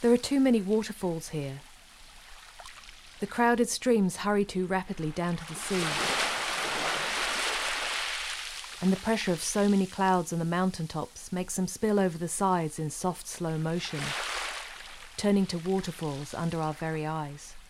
There are too many waterfalls here. The crowded streams hurry too rapidly down to the sea. And the pressure of so many clouds on the mountaintops makes them spill over the sides in soft, slow motion, turning to waterfalls under our very eyes.